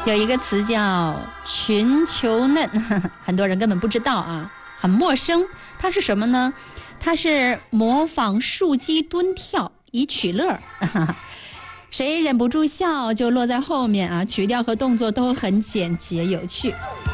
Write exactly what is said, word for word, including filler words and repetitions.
有一个词叫群球嫩，很多人根本不知道啊，很陌生。它是什么呢？它是模仿树鸡蹲跳以取乐，谁忍不住笑就落在后面啊，曲调和动作都很简洁有趣。